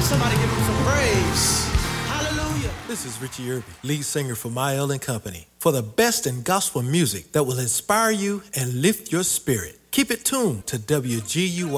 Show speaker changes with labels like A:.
A: Somebody give him some praise. Hallelujah.
B: This is Richie Irby, lead singer for Mael and Company. For the best in gospel music that will inspire you and lift your spirit, keep it tuned to WGUY